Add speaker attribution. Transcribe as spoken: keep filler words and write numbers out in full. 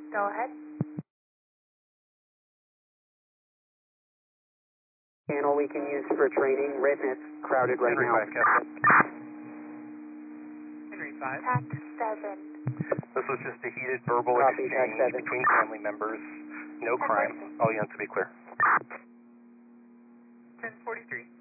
Speaker 1: Go ahead.
Speaker 2: Channel we can use for training. Rednet's crowded right
Speaker 3: Henry
Speaker 2: now.
Speaker 3: five, Captain.
Speaker 1: Henry five. Tac seven.
Speaker 3: This was just a heated verbal
Speaker 2: Copy,
Speaker 3: exchange
Speaker 2: Tac seven.
Speaker 3: between family members. No crime. All units to be clear.
Speaker 1: ten forty-three.